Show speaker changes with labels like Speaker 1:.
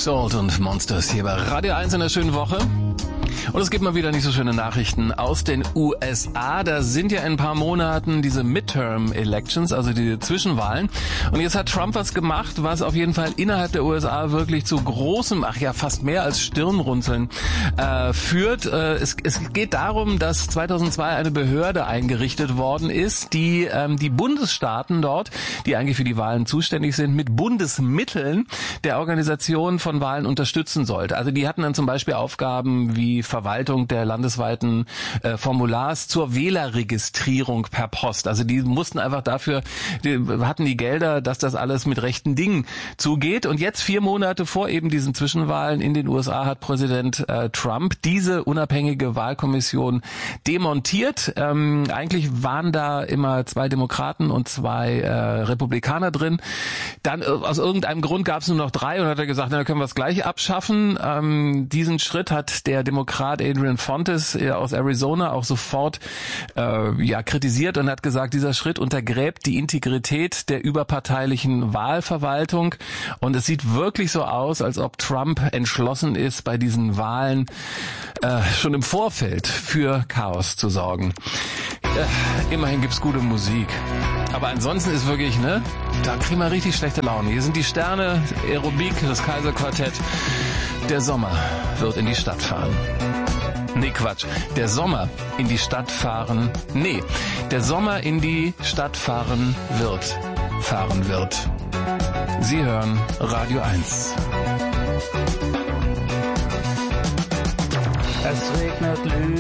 Speaker 1: Salt und Monsters hier bei Radio 1 in der schönen Woche. Und es gibt mal wieder nicht so schöne Nachrichten aus den USA. Da sind ja in ein paar Monaten diese Midterm-Elections, also die Zwischenwahlen. Und jetzt hat Trump was gemacht, was auf jeden Fall innerhalb der USA wirklich zu großem, fast mehr als Stirnrunzeln führt. Es geht darum, dass 2002 eine Behörde eingerichtet worden ist, die die Bundesstaaten dort, die eigentlich für die Wahlen zuständig sind, mit Bundesmitteln der Organisation von Wahlen unterstützen sollte. Also die hatten dann zum Beispiel Aufgaben wie Verwaltung der landesweiten Formulars zur Wählerregistrierung per Post. Also die mussten einfach hatten die Gelder, dass das alles mit rechten Dingen zugeht. Und jetzt 4 Monate vor eben diesen Zwischenwahlen in den USA hat Präsident Trump diese unabhängige Wahlkommission demontiert. Eigentlich waren da immer 2 Demokraten und 2 Republikaner drin. Dann aus irgendeinem Grund gab es nur noch 3 und hat er gesagt, dann können wir es gleich abschaffen. Diesen Schritt hat der Demokrat Adrian Fontes aus Arizona auch sofort kritisiert und hat gesagt, dieser Schritt untergräbt die Integrität der überparteilichen Wahlverwaltung. Und es sieht wirklich so aus, als ob Trump entschlossen ist, bei diesen Wahlen schon im Vorfeld für Chaos zu sorgen. Immerhin gibt's gute Musik. Aber ansonsten ist wirklich, da kriegen wir richtig schlechte Laune. Hier sind die Sterne, Aerobik, das Kaiserquartett. Der Sommer wird in die Stadt fahren. Nee, Quatsch. Der Sommer in die Stadt fahren. Nee, der Sommer in die Stadt fahren wird. Sie hören Radio 1.
Speaker 2: Es regnet